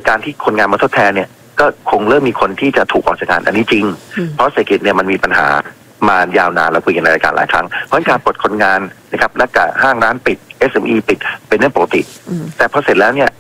การที่คนงานมาทดแทนเนี่ยก็คงเริ่มมีคนที่จะถูกออกจากงานอันนี้จริงเพราะเศรษฐกิจเนี่ยมันมีปัญหามายาวนานเราคุยกันในรายการหลายครั้งเพราะการปลดคนงานนะครับและการห้างร้านปิด SME ปิดเป็นเรื่องปกติแต่พอเสร็จแล้วเนี่ย